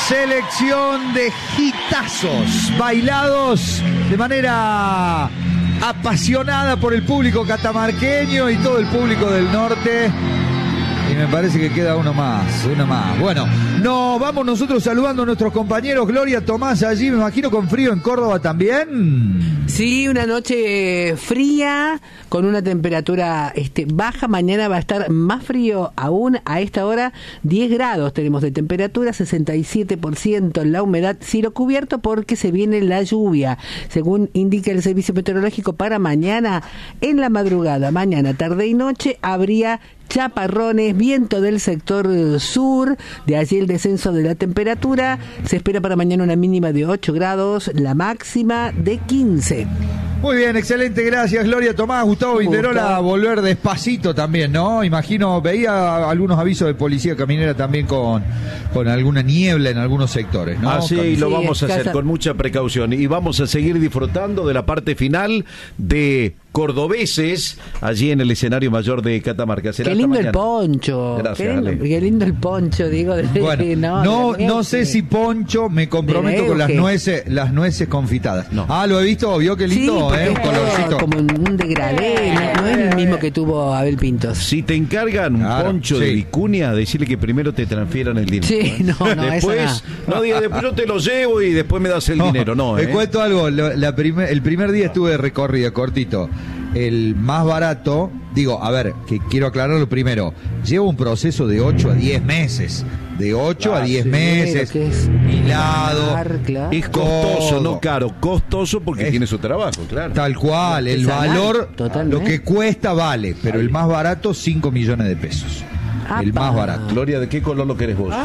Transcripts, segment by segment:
Selección de hitazos bailados de manera apasionada por el público catamarqueño y todo el público del norte. Y me parece que queda uno más. Bueno, nos vamos nosotros saludando a nuestros compañeros. Gloria, Tomás, allí me imagino con frío en Córdoba también. Sí, una noche fría, con una temperatura baja. Mañana va a estar más frío aún. A esta hora, 10 grados tenemos de temperatura, 67% la humedad, cielo cubierto porque se viene la lluvia. Según indica el Servicio Meteorológico, para mañana, en la madrugada, mañana, tarde y noche, habría chaparrones, viento del sector sur, de allí el descenso de la temperatura. Se espera para mañana una mínima de 8 grados, la máxima de 15. Muy bien, excelente, gracias Gloria, Tomás. Gustavo Vinderola a volver despacito también, ¿no? Imagino, veía algunos avisos de policía caminera también con alguna niebla en algunos sectores, ¿no? Así lo vamos a hacer con mucha precaución y vamos a seguir disfrutando de la parte final de cordobeses allí en el escenario mayor de Catamarca. Qué lindo el poncho. Gracias, qué lindo el poncho, digo. Bueno, no sé si poncho, me comprometo con las nueces confitadas. No. ¿Lo he visto? ¿Vio qué lindo? Sí, Un colorcito. Como un degradé, no es el mismo que tuvo Abel Pintos. Si te encargan un poncho de vicuña, decirle que primero te transfieran el dinero. Sí, después, no digas, después yo te lo llevo y después me das el dinero. No, te cuento algo, el primer día estuve de recorrido cortito. El más barato, que quiero aclararlo primero, lleva un proceso de 8 a 10 meses. De 8 a 10 meses, hilado. Claro. Es costoso, no caro, costoso porque tiene su trabajo, claro. Tal cual, el valor, totalmente. lo que cuesta vale, pero el más barato, 5 millones de pesos. El más barato. Gloria, ¿de qué color lo querés vos?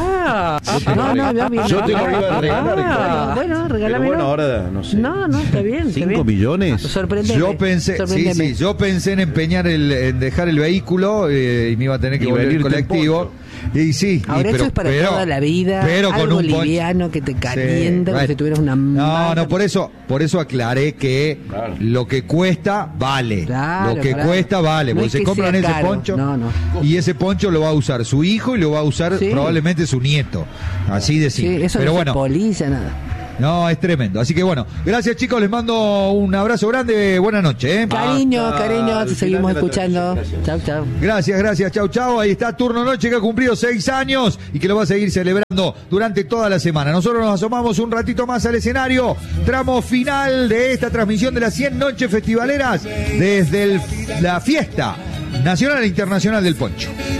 Yo te lo iba a regalar. Bueno, regálamelo. Pero ahora no sé. No, está bien. 5 millones. Sorprendeme. Yo pensé en empeñar en dejar el vehículo y me iba a tener que volver el colectivo. Y sí, ahora eso es para toda la vida, pero algo con un liviano que te calienta, como si tuvieras una No, por eso aclaré que lo que cuesta vale. Cuesta vale, porque se compran ese poncho y ese poncho lo va a usar su hijo y lo va a usar probablemente su nieto. Así de simple. Sí, eso pero no bueno, se polilla, nada. No, es tremendo. Así que bueno, gracias chicos, les mando un abrazo grande, buena noche. Cariño, te seguimos escuchando. Chau. Gracias, chau. Ahí está Turno Noche, que ha cumplido 6 años y que lo va a seguir celebrando durante toda la semana. Nosotros nos asomamos un ratito más al escenario, tramo final de esta transmisión de las 100 noches festivaleras desde la fiesta nacional e internacional del poncho.